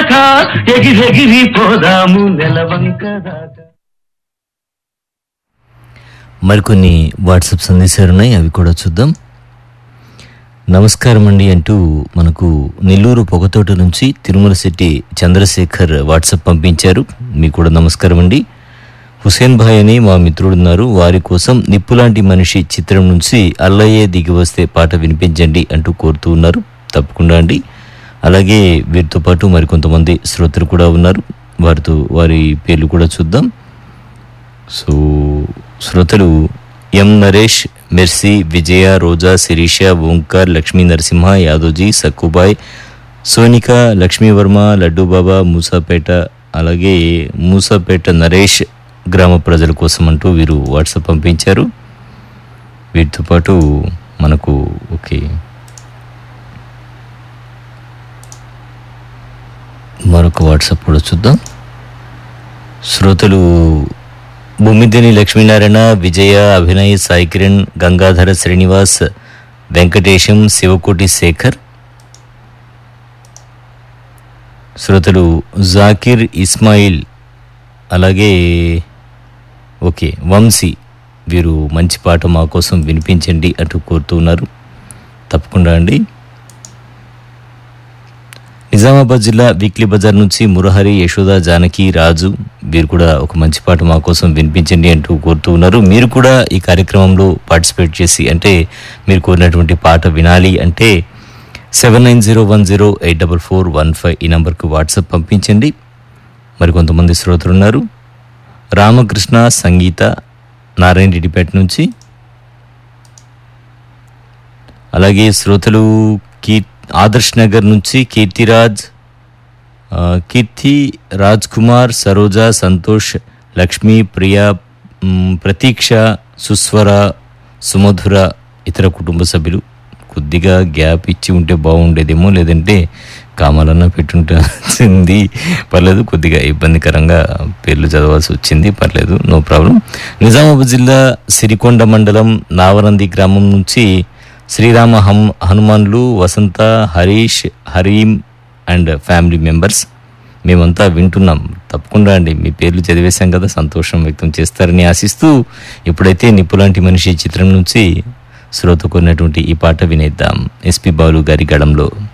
దాకా ఎగిరెగిరి పోదాము నెలవంక దాకా. మరికొన్ని వాట్సాప్ సందేశాలు ఉన్నాయి, అవి కూడా చూద్దాం. నమస్కారం అండి అంటూ మనకు నెల్లూరు పొగతోట నుంచి తిరుమల శెట్టి చంద్రశేఖర్ వాట్సాప్ పంపించారు. మీకు కూడా నమస్కారం అండి. హుసేన్ భాయ్ అని మా మిత్రుడున్నారు, వారి కోసం నిప్పులాంటి మనిషి చిత్రం నుంచి అల్లయ్యే దిగి వస్తే పాట వినిపించండి అంటూ కోరుతూ ఉన్నారు. తప్పకుండా అండి. అలాగే వీరితో పాటు మరికొంతమంది శ్రోతలు కూడా ఉన్నారు, వారి పేర్లు కూడా చూద్దాం. సో శ్రోతలు ఎం నరేష్, మెర్సీ, విజయ, రోజా, శిరీష, ఓంకార్, లక్ష్మీ నరసింహ, యాదవ్జీ, సక్కుబాయ్, సోనిక, లక్ష్మీవర్మ, లడ్డూబాబా, మూసాపేట, అలాగే మూసాపేట నరేష్ గ్రామ ప్రజల కోసం అంటూ వీరు వాట్సాప్ పంపించారు. వీటితో పాటు మనకు మరొక వాట్సాప్ కూడా చూద్దాం. శ్రోతలు భూమిదేని లక్ష్మీనారాయణ, విజయ, అభినయ్, సాయి కిరణ్, గంగాధర, శ్రీనివాస్, వెంకటేశం, శివకోటి శేఖర్, శ్రోతలు జాకిర్, ఇస్మాయిల్, అలాగే వంశీ, వీరు మంచి పాట మా కోసం వినిపించండి అంటూ కోరుతూ ఉన్నారు. తప్పకుండా అండి. నిజామాబాద్ జిల్లా వీక్లీ బజార్ నుంచి మురహరి, యశోద, జానకి, రాజు, వీరు కూడా ఒక మంచి పాట మా కోసం వినిపించండి అంటూ కోరుతూ ఉన్నారు. మీరు కూడా ఈ కార్యక్రమంలో పార్టిసిపేట్ చేసి, అంటే మీరు కోరినటువంటి పాట వినాలి అంటే 7901084415 ఈ నంబర్కు వాట్సాప్ పంపించండి. మరికొంతమంది శ్రోతలు ఉన్నారు. రామకృష్ణ, సంగీత, నారాయణ రెడ్డిపేట నుంచి, అలాగే శ్రోతలు ఆదర్శ్ నగర్ నుంచి కీర్తి రాజ్ కుమార్, సరోజ, సంతోష్, లక్ష్మి, ప్రియా, ప్రతీక్ష, సుస్వర, సుమధుర, ఇతర కుటుంబ సభ్యులు. కొద్దిగా గ్యాప్ ఇచ్చి ఉంటే బాగుండేదేమో, లేదంటే కామాలన్నా పెట్టుంటుంది, పర్లేదు. కొద్దిగా ఇబ్బందికరంగా పేర్లు చదవాల్సి వచ్చింది, పర్లేదు, నో ప్రాబ్లం. నిజామాబాద్ జిల్లా సిరికొండ మండలం నావరంది గ్రామం నుంచి శ్రీరామ హనుమాన్లు, వసంత, హరీష్, హరీం అండ్ ఫ్యామిలీ మెంబర్స్, మేమంతా వింటున్నాం. తప్పకుండా అండి, మీ పేర్లు చదివేశాం కదా, సంతోషం వ్యక్తం చేస్తారని ఆశిస్తూ ఇప్పుడైతే నిప్పులాంటి మనిషి చిత్రం నుంచి శ్రోత కొన్నటువంటి ఈ పాట వినేద్దాం. ఎస్పి బాలు గారి గడంలో.